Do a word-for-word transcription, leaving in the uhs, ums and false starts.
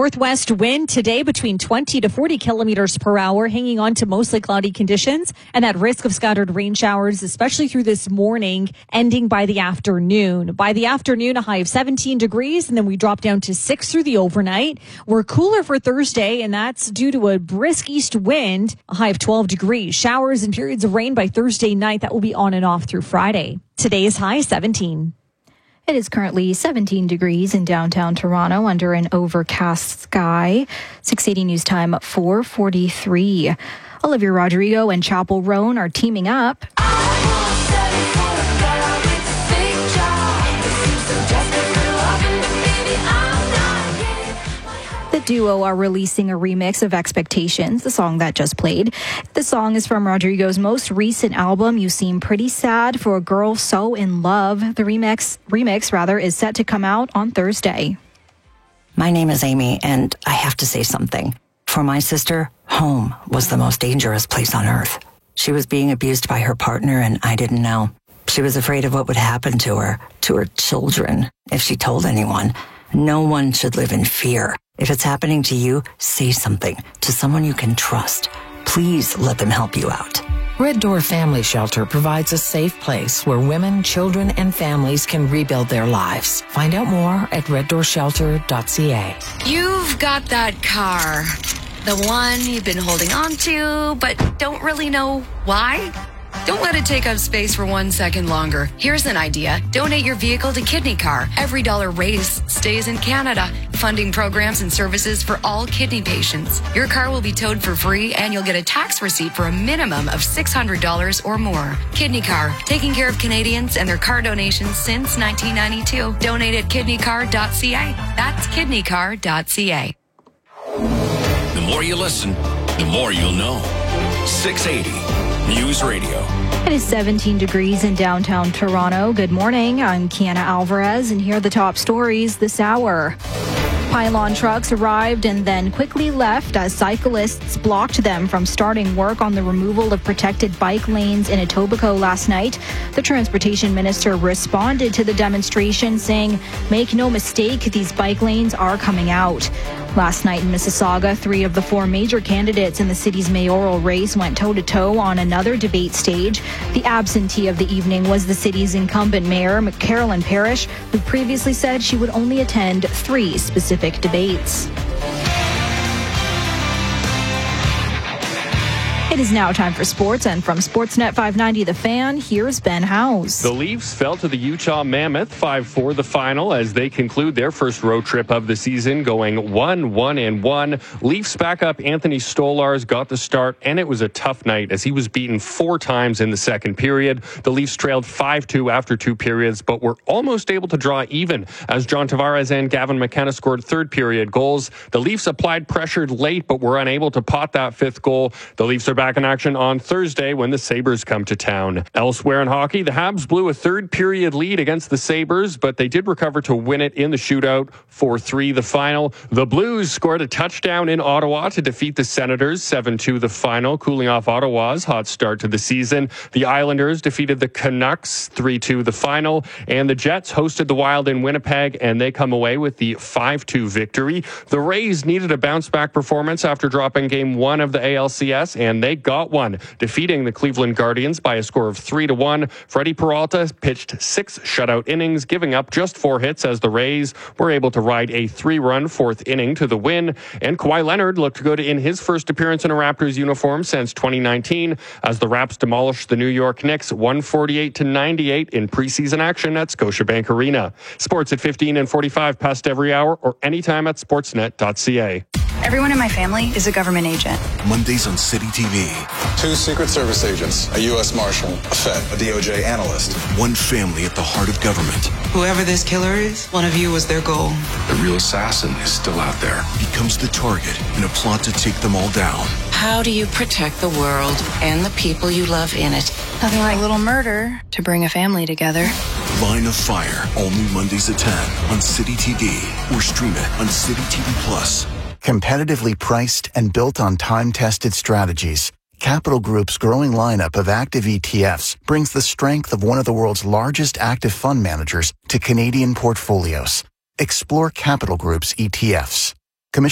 northwest wind today between twenty to forty kilometers per hour, hanging on to mostly cloudy conditions and that risk of scattered rain showers, especially through this morning, ending by the afternoon. By the afternoon, a high of seventeen degrees, and then we drop down to six through the overnight. We're cooler for Thursday, and that's due to a brisk east wind, a high of twelve degrees. Showers and periods of rain by Thursday night. That will be on and off through Friday. Today's high seventeen. It is currently seventeen degrees in downtown Toronto under an overcast sky. six eighty News Time four forty-three. Olivia Rodrigo and Chapel Roan are teaming up. The duo are releasing a remix of Expectations, the song that just played. The song is from Rodrigo's most recent album, You Seem Pretty Sad for a Girl So in Love. The remix, remix rather, is set to come out on Thursday. My name is Amy, and I have to say something. For my sister, home was the most dangerous place on earth. She was being abused by her partner, and I didn't know. She was afraid of what would happen to her, to her children, if she told anyone. No one should live in fear. If it's happening to you, say something to someone you can trust. Please let them help you out. Red Door Family Shelter provides a safe place where women, children, and families can rebuild their lives. Find out more at red door shelter dot c a. You've got that car. The one you've been holding on to, but don't really know why? Don't let it take up space for one second longer. Here's an idea. Donate your vehicle to Kidney Car. Every dollar raised stays in Canada, funding programs and services for all kidney patients. Your car will be towed for free, and you'll get a tax receipt for a minimum of six hundred dollars or more. Kidney Car, taking care of Canadians and their car donations since nineteen ninety-two. Donate at kidney car dot c a. That's kidney car dot c a. The more you listen, the more you'll know. six eighty News Radio. It is seventeen degrees in downtown Toronto. Good morning. I'm Kiana Alvarez, and here are the top stories this hour. Pylon trucks arrived and then quickly left as cyclists blocked them from starting work on the removal of protected bike lanes in Etobicoke last night. The transportation minister responded to the demonstration, saying, "Make no mistake, these bike lanes are coming out." Last night in Mississauga, three of the four major candidates in the city's mayoral race went toe-to-toe on another debate stage. The absentee of the evening was the city's incumbent mayor, Carolyn Parrish, who previously said she would only attend three specific debates. It is now time for sports, and from Sportsnet five ninety The Fan, here's Ben House. The Leafs fell to the Utah Mammoth five four the final as they conclude their first road trip of the season, going one one and one. Leafs backup Anthony Stolarz got the start, and it was a tough night as he was beaten four times in the second period. The Leafs trailed five two after two periods, but were almost able to draw even as John Tavares and Gavin McKenna scored third period goals. The Leafs applied pressure late, but were unable to pot that fifth goal. The Leafs are back in action on Thursday when the Sabres come to town. Elsewhere in hockey, the Habs blew a third period lead against the Sabres, but they did recover to win it in the shootout. four three the final. The Blues scored a touchdown in Ottawa to defeat the Senators. seven two the final, cooling off Ottawa's hot start to the season. The Islanders defeated the Canucks three two the final, and the Jets hosted the Wild in Winnipeg, and they come away with the five two victory. The Rays needed a bounce-back performance after dropping game one of the A L C S, and they got one, defeating the Cleveland Guardians by a score of three to one. Freddie Peralta pitched six shutout innings, giving up just four hits as the Rays were able to ride a three-run fourth inning to the win. And Kawhi Leonard looked good in his first appearance in a Raptors uniform since twenty nineteen as the Raps demolished the New York Knicks one forty-eight to ninety-eight in preseason action at Scotiabank Arena. Sports at fifteen and forty-five past every hour or anytime at sportsnet dot c a. Everyone in my family is a government agent. Mondays on City T V. Two Secret Service agents, a U S Marshal, a Fed, a D O J analyst. One family at the heart of government. Whoever this killer is, one of you was their goal. The real assassin is still out there. Becomes the target in a plot to take them all down. How do you protect the world and the people you love in it? Nothing like a little murder to bring a family together. Line of Fire, all new Mondays at ten on City T V or stream it on City T V Plus. Competitively priced and built on time-tested strategies, Capital Group's growing lineup of active E T Fs brings the strength of one of the world's largest active fund managers to Canadian portfolios. Explore Capital Group's E T Fs.